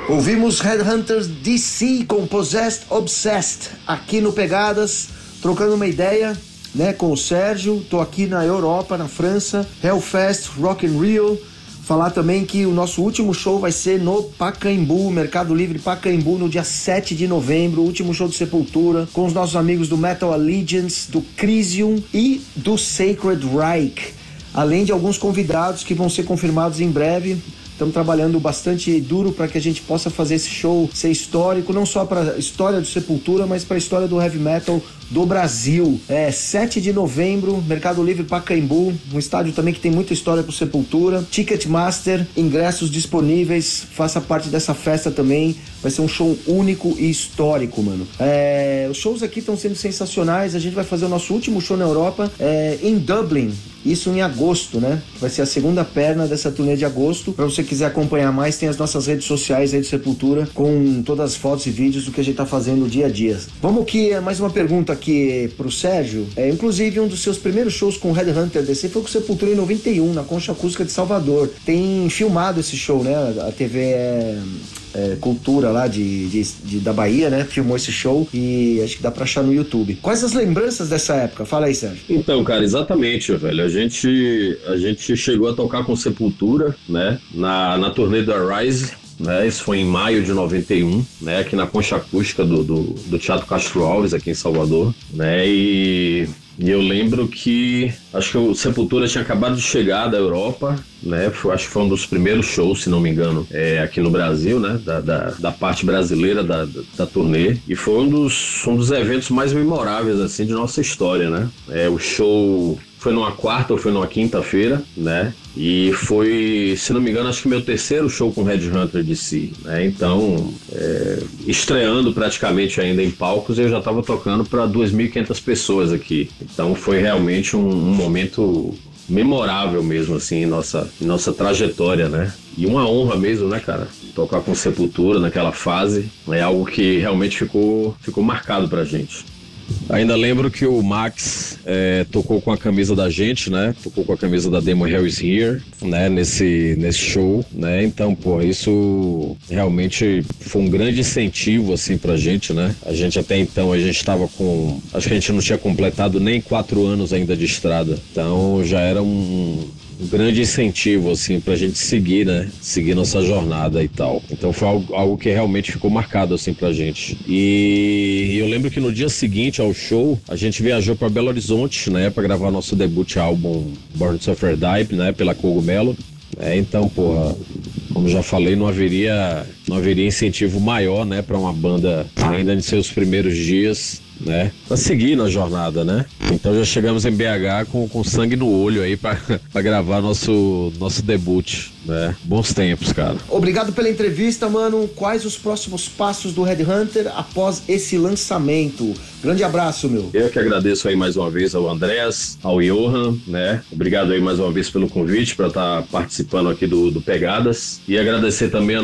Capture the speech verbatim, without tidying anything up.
Ouvimos Headhunters D C com Possessed Obsessed aqui no Pegadas, trocando uma ideia, né, com o Sérgio. Tô aqui na Europa, na França, Hellfest, Rock in Rio. Falar também que o nosso último show vai ser no Pacaembu, Mercado Livre Pacaembu, no dia sete de novembro, o último show do Sepultura, com os nossos amigos do Metal Allegiance, do Crisium e do Sacred Reich, além de alguns convidados que vão ser confirmados em breve. Estamos trabalhando bastante duro para que a gente possa fazer esse show ser histórico, não só para a história do Sepultura, mas para a história do heavy metal do Brasil. É sete de novembro, Mercado Livre Pacaembu, um estádio também que tem muita história pro Sepultura. Ticketmaster, ingressos disponíveis, faça parte dessa festa também. Vai ser um show único e histórico, mano. É, os shows aqui estão sendo sensacionais. A gente vai fazer o nosso último show na Europa é, em Dublin. Isso em agosto, né? Vai ser a segunda perna dessa turnê de agosto. Pra você quiser acompanhar mais, tem as nossas redes sociais aí do Sepultura, com todas as fotos e vídeos do que a gente tá fazendo no dia a dia. Vamos que mais uma pergunta aqui pro Sérgio. É, inclusive, um dos seus primeiros shows com o Headhunter D C foi com o Sepultura em noventa e um, na Concha Acústica de Salvador. Tem filmado esse show, né? A T V é... É, Cultura lá de, de, de, da Bahia, né? Filmou esse show e acho que dá pra achar no YouTube. Quais as lembranças dessa época? Fala aí, Sérgio. Então, cara, exatamente, velho. A gente, a gente chegou a tocar com Sepultura, né? Na, na turnê do Arise, né? Isso foi em maio de noventa e um, né? Aqui na Concha Acústica do, do, do Teatro Castro Alves, aqui em Salvador, né? E... E eu lembro que, acho que o Sepultura tinha acabado de chegar da Europa, né? Foi, acho que foi um dos primeiros shows, se não me engano, é, aqui no Brasil, né? Da, da, da parte brasileira da, da, da turnê. E foi um dos, um dos eventos mais memoráveis, assim, de nossa história, né? É, o show foi numa quarta ou foi numa quinta-feira, né? E foi, se não me engano, acho que meu terceiro show com Headhunter D C, né? Então, é, estreando praticamente ainda em palcos, eu já estava tocando para duas mil e quinhentas pessoas aqui. Então foi realmente um, um momento memorável mesmo, assim, em nossa, em nossa trajetória, né? E uma honra mesmo, né, cara? Tocar com Sepultura naquela fase é algo que realmente ficou, ficou marcado pra gente. Ainda lembro que o Max é, tocou com a camisa da gente, né? Tocou com a camisa da Demo Hell Is Here, né? Nesse, nesse show, né? Então, pô, isso realmente foi um grande incentivo, assim, pra gente, né? A gente até então, a gente tava com... Acho que a gente não tinha completado nem quatro anos ainda de estrada. Então, já era um... um grande incentivo, assim, pra gente seguir, né? Seguir nossa jornada e tal. Então foi algo, algo que realmente ficou marcado, assim, pra gente. E eu lembro que no dia seguinte ao show, a gente viajou pra Belo Horizonte, né? Pra gravar nosso debut álbum Born to Suffer Die, né? Pela Cogumelo. É, então, porra, como já falei, não haveria, não haveria incentivo maior, né? Pra uma banda ainda em seus primeiros dias, né, pra seguir na jornada, né? Então já chegamos em B H com, com sangue no olho aí pra, pra gravar nosso, nosso debut, né? Bons tempos, cara. Obrigado pela entrevista, mano. Quais os próximos passos do Headhunter após esse lançamento? Grande abraço, meu. Eu que agradeço aí mais uma vez ao Andrés, ao Johan, né? Obrigado aí mais uma vez pelo convite para estar participando aqui do, do Pegadas. E agradecer também a